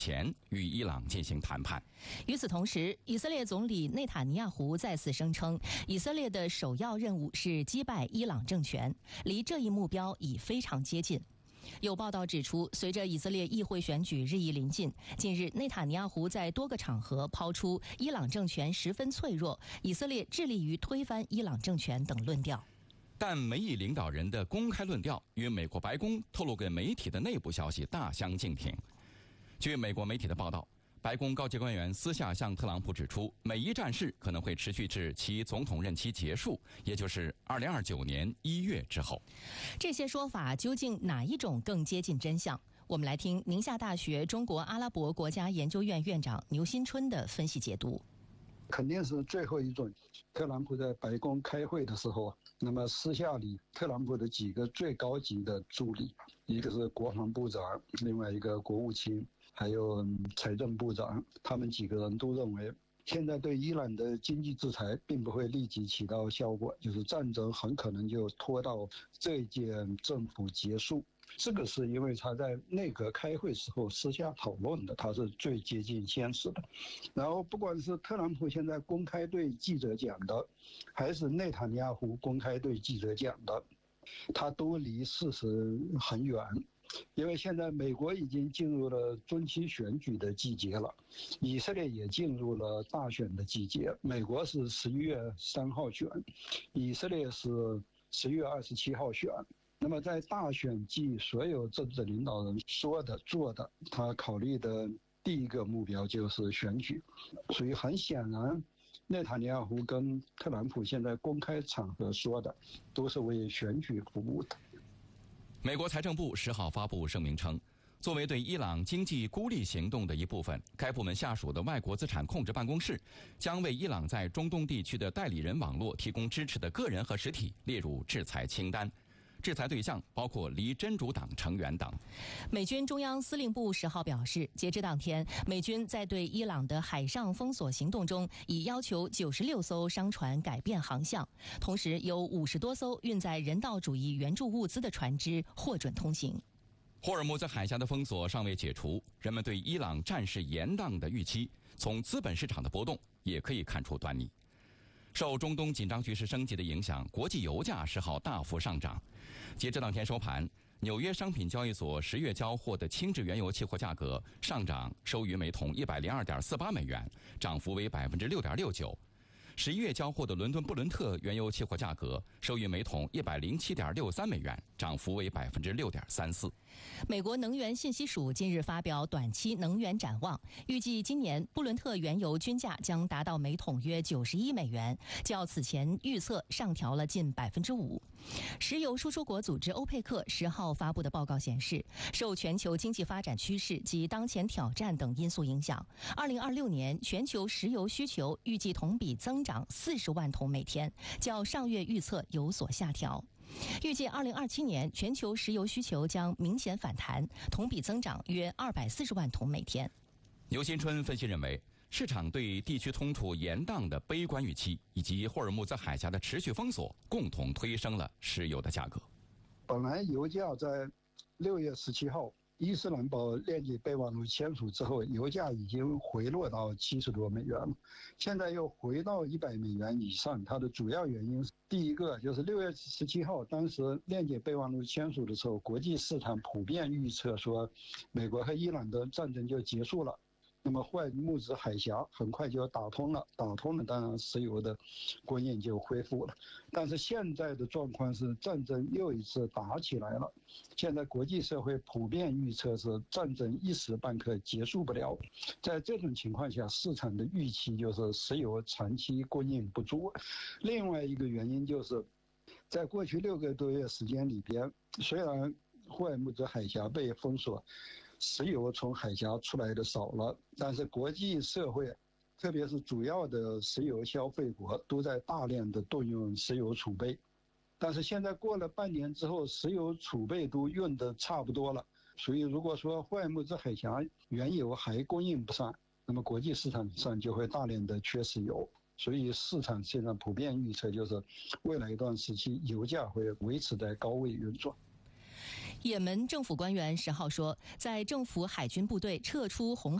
前与伊朗进行谈判。 与此同时，以色列总理内塔尼亚胡再次声称，以色列的首要任务是击败伊朗政权，离这一目标已非常接近。有报道指出，随着以色列议会选举日益临近，近日内塔尼亚胡在多个场合抛出伊朗政权十分脆弱，以色列致力于推翻伊朗政权等论调。 但美以领导人的公开论调与美国白宫透露给媒体的内部消息大相径庭。据美国媒体的报道，白宫高级官员私下向特朗普指出，美伊战事可能会持续至其总统任期结束，也就是2029年1月之后。 这些说法究竟哪一种更接近真相？我们来听宁夏大学中国阿拉伯国家研究院院长牛新春的分析解读。 肯定是最后一种。特朗普在白宫开会的时候，那么私下里特朗普的几个最高级的助理，一个是国防部长，另外一个国务卿，还有财政部长，他们几个人都认为，现在对伊朗的经济制裁并不会立即起到效果，就是战争很可能就拖到这一届政府结束。这个是因为他在内阁开会时候私下讨论的，他是最接近现实的。然后不管是特朗普现在公开对记者讲的，还是内塔尼亚胡公开对记者讲的，他都离事实很远。因为现在美国已经进入了中期选举的季节了，以色列也进入了大选的季节。美国是11月3号选，以色列是10月27号选。那么在大选季，所有政治领导人说的做的，他考虑的第一个目标就是选举。所以很显然，内塔尼亚胡跟特朗普现在公开场合说的都是为选举服务的。 美国财政部10号发布声明称，作为对伊朗经济孤立行动的一部分，该部门下属的外国资产控制办公室将为伊朗在中东地区的代理人网络提供支持的个人和实体列入制裁清单。制裁对象包括离真主党成员等。 美军中央司令部10号表示，截至当天，美军在对伊朗的海上封锁行动中，已要求96艘商船改变航向，同时有50多艘运载人道主义援助物资的船只获准通行。 霍尔木兹海峡的封锁尚未解除，人们对伊朗战事延宕的预期，从资本市场的波动也可以看出端倪。受中东紧张局势升级的影响，国际油价10号大幅上涨。截至当天收盘，纽约商品交易所10月交货的轻质原油期货价格上涨，收于每桶102.48美元，涨幅为6.69%。11月交货的伦敦布伦特原油期货价格收于每桶107.63美元，涨幅为6.34%。 美国能源信息署近日发表短期能源展望，预计今年布伦特原油均价将达到每桶约91美元，较此前预测上调了近5%。石油输出国组织欧佩克10号发布的报告显示，受全球经济发展趋势及当前挑战等因素影响，2026年全球石油需求预计同比增长40万桶每天，较上月预测有所下调。预计2027年全球石油需求将明显反弹，同比增长约240万桶每天。 牛新春分析认为，市场对地区冲突延宕的悲观预期，以及霍尔木兹海峡的持续封锁，共同推升了石油的价格。 本来油价在6月17号伊斯兰堡链接备忘录签署之后，油价已经回落到70多美元了，现在又回到100美元以上。它的主要原因是，第一个就是6月17号当时链接备忘录签署的时候，国际市场普遍预测说美国和伊朗的战争就结束了，那么霍尔木兹海峡很快就打通了，当然石油的供应就恢复了。但是现在的状况是战争又一次打起来了，现在国际社会普遍预测是战争一时半刻结束不了。在这种情况下，市场的预期就是石油长期供应不足。另外一个原因就是在过去6个多月时间里边，虽然霍尔木兹海峡被封锁，石油从海峡出来的少了，但是国际社会特别是主要的石油消费国都在大量的动用石油储备。但是现在过了半年之后，石油储备都用的差不多了，所以如果说霍尔木兹海峡原油还供应不上，那么国际市场上就会大量的缺石油。所以市场现在普遍预测就是未来一段时期油价会维持在高位运转。 也门政府官员10号说，在政府海军部队撤出红